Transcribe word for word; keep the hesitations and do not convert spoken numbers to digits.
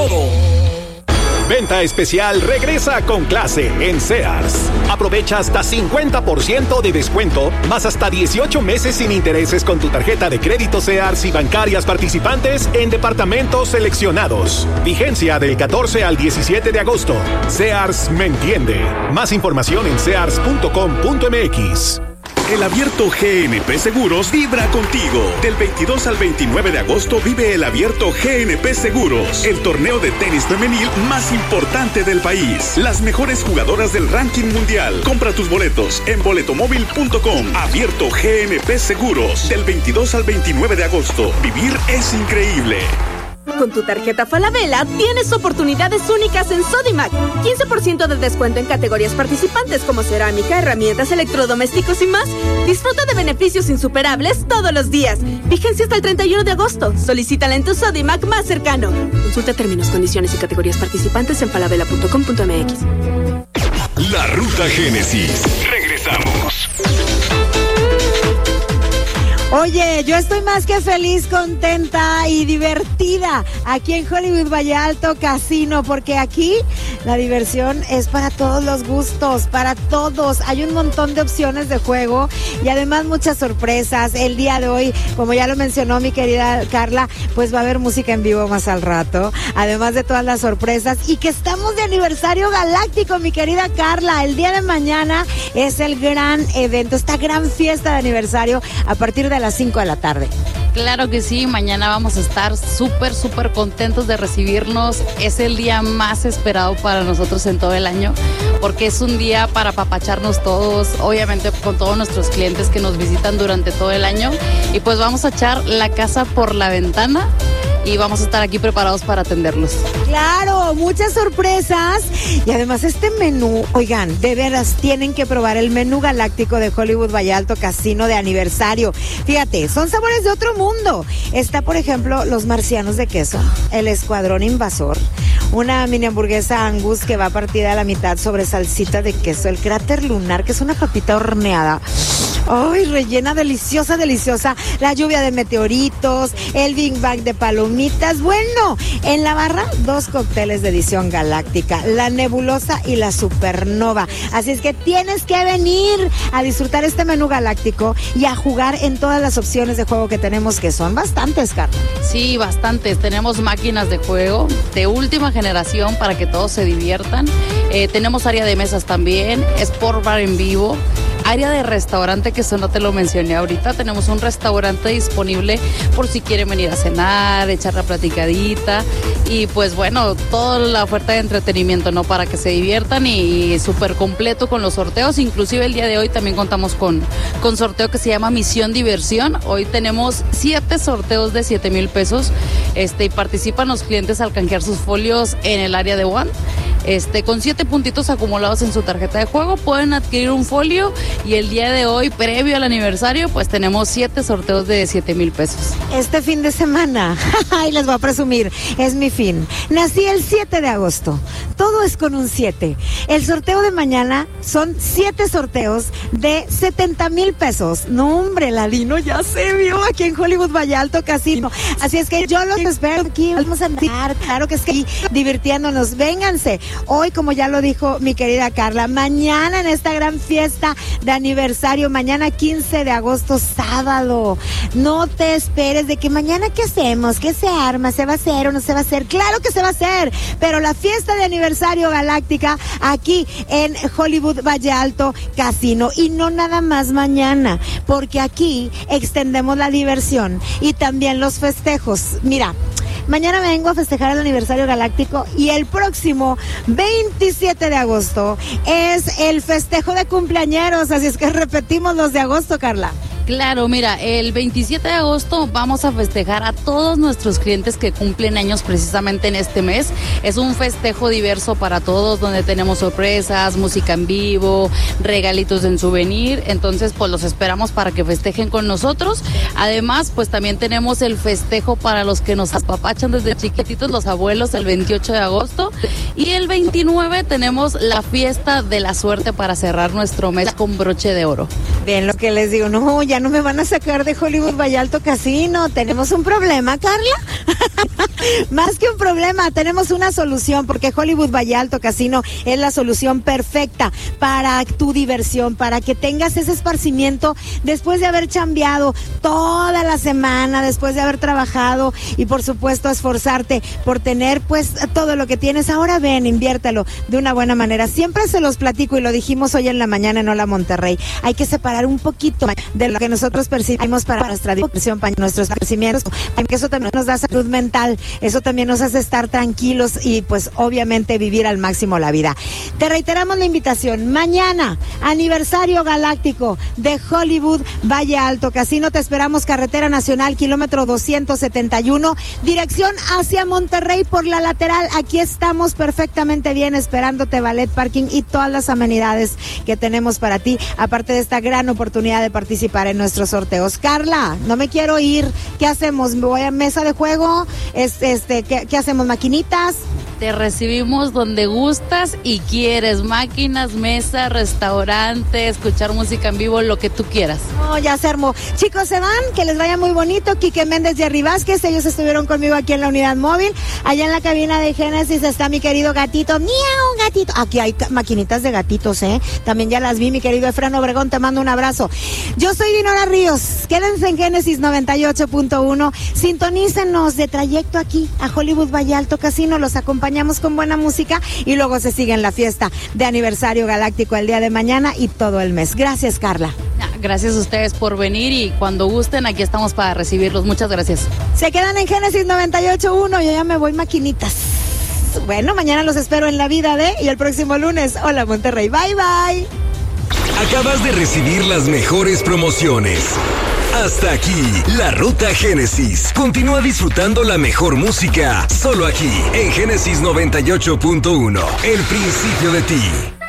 todo. Venta especial regresa con clase en Sears. Aprovecha hasta cincuenta por ciento de descuento, más hasta dieciocho meses sin intereses con tu tarjeta de crédito Sears y bancarias participantes en departamentos seleccionados. Vigencia del catorce al diecisiete de agosto. Sears me entiende. Más información en sears punto com punto m x. El Abierto G N P Seguros vibra contigo. Del veintidós al veintinueve de agosto vive el Abierto G N P Seguros, el torneo de tenis femenil más importante del país. Las mejores jugadoras del ranking mundial. Compra tus boletos en boletomóvil punto com. Abierto G N P Seguros. Del veintidós al veintinueve de agosto. Vivir es increíble. Con tu tarjeta Falabella tienes oportunidades únicas en Sodimac. quince por ciento de descuento en categorías participantes como cerámica, herramientas, electrodomésticos y más. Disfruta de beneficios insuperables todos los días. Vigencia hasta el treinta y uno de agosto. Solicítala en tu Sodimac más cercano. Consulta términos, condiciones y categorías participantes en falabella punto com punto m x. La Ruta Génesis. Regresamos. Oye, yo estoy más que feliz, contenta y divertida aquí en Hollywood Valle Alto Casino, porque aquí la diversión es para todos los gustos, para todos. Hay un montón de opciones de juego y además muchas sorpresas. El día de hoy, como ya lo mencionó mi querida Carla, pues va a haber música en vivo más al rato, además de todas las sorpresas, y que estamos de aniversario galáctico, mi querida Carla. El día de mañana es el gran evento, esta gran fiesta de aniversario a partir de a las cinco de la tarde. Claro que sí, mañana vamos a estar súper, súper contentos de recibirnos. Es el día más esperado para nosotros en todo el año, porque es un día para apapacharnos todos, obviamente con todos nuestros clientes que nos visitan durante todo el año, y pues vamos a echar la casa por la ventana y vamos a estar aquí preparados para atenderlos. Claro, muchas sorpresas y además este menú, oigan, de veras tienen que probar el menú galáctico de Hollywood Valle Alto Casino de aniversario. Fíjate, son sabores de otro mundo. Está, por ejemplo, los marcianos de queso, el escuadrón invasor, una mini hamburguesa Angus que va partida a la mitad sobre salsita de queso, el cráter lunar, que es una papita horneada, ay, rellena deliciosa, deliciosa, la lluvia de meteoritos, el Big Bang de palomitas. Bueno, en la barra, dos cócteles de edición galáctica, la nebulosa y la supernova. Así es que tienes que venir a disfrutar este menú galáctico y a jugar en todas las opciones de juego que tenemos, que son bastantes, Carla. Sí, bastantes. Tenemos máquinas de juego de última generación para que todos se diviertan. Eh, tenemos área de mesas también, Sport Bar en vivo, área de restaurante, que eso no te lo mencioné ahorita. Tenemos un restaurante disponible por si quieren venir a cenar, echar la platicadita, y pues bueno, toda la oferta de entretenimiento, ¿no? Para que se diviertan, y, y súper completo con los sorteos. Inclusive el día de hoy también contamos con, con sorteo que se llama Misión Diversión. Hoy tenemos siete sorteos de siete mil pesos, este, y participan los clientes al canjear sus folios en el área de One. Este, con siete puntitos acumulados en su tarjeta de juego pueden adquirir un folio, y el día de hoy, previo al aniversario, pues tenemos siete sorteos de siete mil pesos. Este fin de semana, ay, les voy a presumir, es mi fin. Nací el siete de agosto, todo es con un siete. El sorteo de mañana son siete sorteos de setenta mil pesos. No, hombre, Ladino ya se vio aquí en Hollywood Valle Alto Casino. Así es que yo los espero aquí, vamos a andar, claro que es que aquí divirtiéndonos, vénganse. Hoy, como ya lo dijo mi querida Carla, mañana en esta gran fiesta de aniversario, mañana quince de agosto, sábado. No te esperes de que mañana qué hacemos, qué se arma, se va a hacer o no se va a hacer. Claro que se va a hacer, pero la fiesta de aniversario galáctica aquí en Hollywood Valle Alto Casino, y no nada más mañana, porque aquí extendemos la diversión y también los festejos. Mira, mañana vengo a festejar el aniversario galáctico, y el próximo veintisiete de agosto es el festejo de cumpleañeros, así es que repetimos los de agosto, Carla. Claro, mira, el veintisiete de agosto vamos a festejar a todos nuestros clientes que cumplen años precisamente en este mes. Es un festejo diverso para todos, donde tenemos sorpresas, música en vivo, regalitos en souvenir. Entonces, pues los esperamos para que festejen con nosotros. Además, pues también tenemos el festejo para los que nos apapachan desde chiquititos, los abuelos, el veintiocho de agosto. Y el veintinueve tenemos la fiesta de la suerte para cerrar nuestro mes con broche de oro. Bien, lo que les digo, no, ya no me van a sacar de Hollywood Valle Alto Casino. ¿Tenemos un problema, Carla? Más que un problema, tenemos una solución, porque Hollywood Valle Alto Casino es la solución perfecta para tu diversión, para que tengas ese esparcimiento después de haber chambeado toda la semana, después de haber trabajado y por supuesto esforzarte por tener pues todo lo que tienes. Ahora ven, inviértelo de una buena manera. Siempre se los platico y lo dijimos hoy en la mañana en Hola Monterrey. Hay que separar un poquito de lo que nosotros percibimos para nuestra diversión, para nuestros crecimientos, porque eso también nos da salud mental. Eso también nos hace estar tranquilos y pues obviamente vivir al máximo la vida. Te reiteramos la invitación. Mañana, aniversario galáctico de Hollywood Valle Alto Casino. Te esperamos carretera nacional, kilómetro doscientos setenta y uno, dirección hacia Monterrey por la lateral. Aquí estamos perfectamente bien esperándote, valet parking y todas las amenidades que tenemos para ti, aparte de esta gran oportunidad de participar en nuestros sorteos. Carla, no me quiero ir. ¿Qué hacemos? ¿Me voy a mesa de juego? Este, este, ¿qué, ¿Qué hacemos? ¿Maquinitas? Te recibimos donde gustas y quieres. Máquinas, mesa, restaurante, escuchar música en vivo, lo que tú quieras. No, ya se armó. Chicos, se van, que les vaya muy bonito. Quique Méndez y Jerry Vázquez, ellos estuvieron conmigo aquí en la unidad móvil. Allá en la cabina de Génesis está mi querido gatito. ¡Miau, gatito! Aquí hay maquinitas de gatitos, ¿eh? También ya las vi, mi querido Efraín Obregón, te mando un abrazo. Yo soy Dinora Ríos. Quédense en Génesis noventa y ocho punto uno. Sintonícenos de trayecto aquí a Hollywood Valle Alto Casino. Los acompañamos con buena música y luego se sigue en la fiesta de aniversario galáctico el día de mañana y todo el mes. Gracias, Carla. Gracias a ustedes por venir y cuando gusten aquí estamos para recibirlos. Muchas gracias. Se quedan en Génesis noventa y ocho punto uno. Yo ya me voy, maquinitas. Bueno, mañana los espero en La Vida de y el próximo lunes. Hola, Monterrey. Bye, bye. Acabas de recibir las mejores promociones. Hasta aquí, La Ruta Génesis. Continúa disfrutando la mejor música, solo aquí, en Génesis noventa y ocho punto uno. El principio de ti.